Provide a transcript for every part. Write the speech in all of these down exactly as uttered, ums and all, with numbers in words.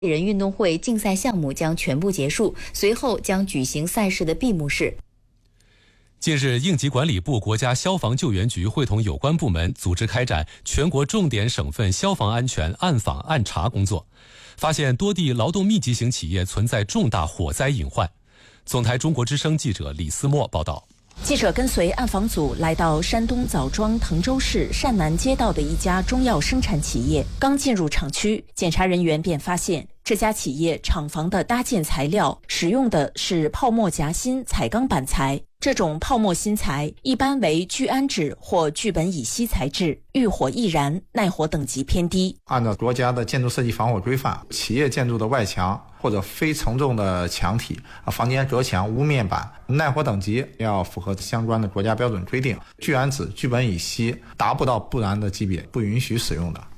人运动会竞赛项目将全部结束，随后将举行赛事的闭幕式。 近日，应急管理部、国家消防救援局会同有关部门组织开展全国重点省份消防安全暗访暗查工作，发现多地劳动密集型企业存在重大火灾隐患。总台中国之声记者李思墨报道。 记者跟随暗访组来到山东枣庄滕州市单南街道的一家中药生产企业，刚进入厂区，检查人员便发现这家企业厂房的搭建材料使用的是泡沫夹心彩钢板材，这种泡沫芯材一般为聚氨酯或聚苯乙烯材质，遇火易燃，耐火等级偏低。 按照国家的建筑设计防火规范，企业建筑的外墙或者非承重的墙体、房间隔墙、屋面板耐火等级要符合相关的国家标准规定，聚氨酯、聚苯乙烯达不到不燃的级别，不允许使用的。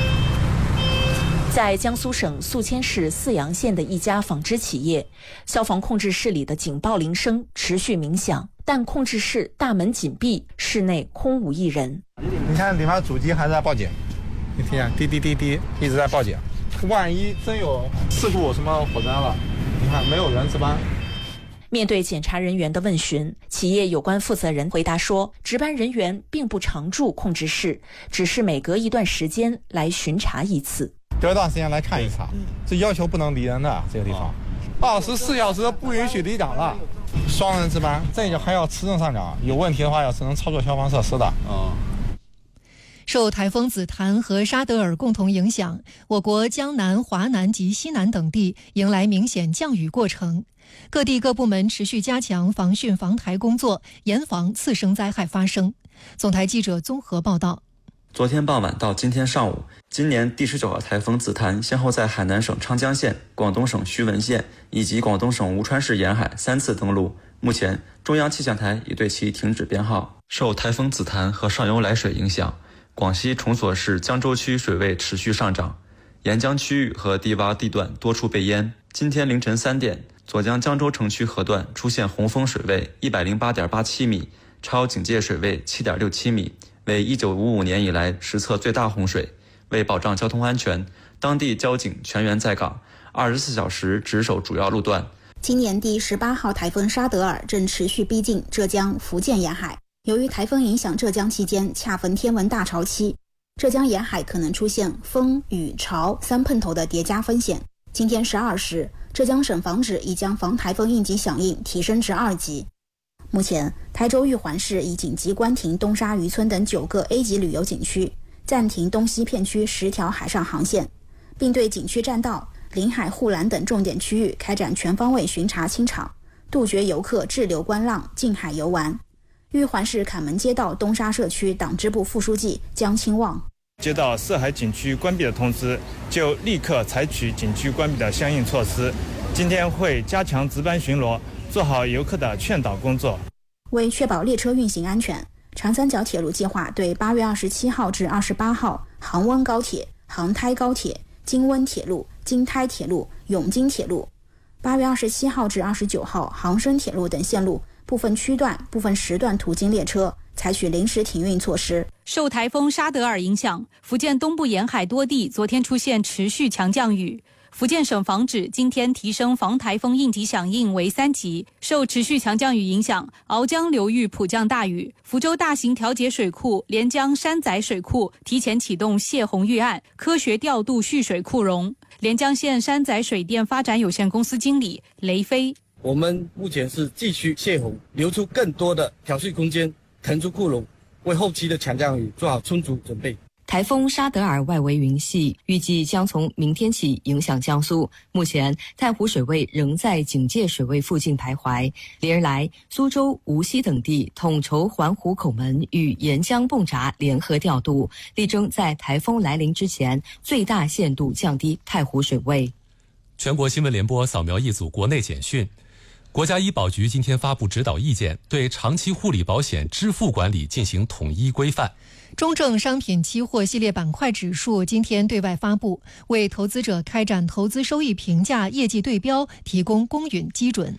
在江苏省宿迁市泗阳县的一家纺织企业，消防控制室里的警报铃声持续鸣响，但控制室大门紧闭，室内空无一人。 你看里面主机还在报警，你听见滴滴滴滴一直在报警，万一真有事故什么火灾了，你看没有人值班。 面对检查人员的问询，企业有关负责人回答说，值班人员并不常驻控制室，只是每隔一段时间来巡查一次。 隔一段时间来看一查，这要求不能离人的这个地方，二十四小时不允许离岗的，双人值班，这个还要持证上岗，有问题的话要只能操作消防设施的。 哦。 受台风紫檀和沙德尔共同影响，我国江南、华南及西南等地迎来明显降雨过程。各地各部门持续加强防汛防台工作，严防次生灾害发生。总台记者综合报道。 昨天傍晚到今天上午，今年第十九号台风紫檀先后在海南省昌江县、广东省徐闻县以及广东省吴川市沿海三次登陆。目前，中央气象台已对其停止编号。受台风紫檀和上游来水影响，广西崇左市江州区水位持续上涨，沿江区域和低洼地段多处被淹。今天凌晨三点，左江江州城区河段出现洪峰水位一百零八点八七米，超警戒水位七点六七米，为一九五五年以来实测最大洪水。为保障交通安全，当地交警全员在岗，二十四小时值守主要路段。 今年第十八号台风沙德尔正持续逼近浙江、福建沿海。由于台风影响浙江期间恰逢天文大潮期，浙江沿海可能出现风、雨、潮三碰头的叠加风险。今天十二时，浙江省防指已将防台风应急响应提升至二级。目前，台州玉环市已紧急关停东沙渔村等九个 A 级旅游景区，暂停东西片区十条海上航线，并对景区栈道、临海护栏等重点区域开展全方位巡查清场，杜绝游客滞留观浪、近海游玩。玉环市坎门街道东沙社区党支部副书记江清旺： 接到涉海景区关闭的通知，就立刻采取景区关闭的相应措施。今天会加强值班巡逻，做好游客的劝导工作。 为确保列车运行安全，长三角铁路计划对八月二十七号至二十八号杭温高铁、杭台高铁、京温铁路、京台铁路、永京铁路，八月二十七号至二十九号杭深铁路等线路部分区段、部分时段途经列车采取临时停运措施。 受台风沙德尔影响，福建东部沿海多地昨天出现持续强降雨。福建省防指今天提升防台风应急响应为三级。受持续强降雨影响，鳌江流域普降大雨，福州大型调节水库连江山仔水库提前启动泄洪预案，科学调度蓄水库容。连江县山仔水电发展有限公司经理雷飞： 我们目前是继续泄洪，留出更多的调蓄空间，腾出库容，为后期的强降雨做好充足准备。 台风沙德尔外围云系预计将从明天起影响江苏，目前太湖水位仍在警戒水位附近徘徊。连日来，苏州、无锡等地统筹环湖口门与沿江泵闸联合调度，力争在台风来临之前最大限度降低太湖水位。 全国新闻联播扫描一组国内简讯。国家医保局今天发布指导意见，对长期护理保险支付管理进行统一规范。 中证商品期货系列板块指数今天对外发布，为投资者开展投资收益评价、业绩对标提供公允基准。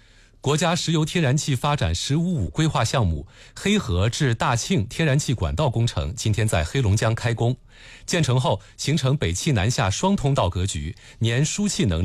国家石油天然气发展“十五五”规划项目黑河至大庆天然气管道工程今天在黑龙江开工，建成后形成北气南下双通道格局，年输气能力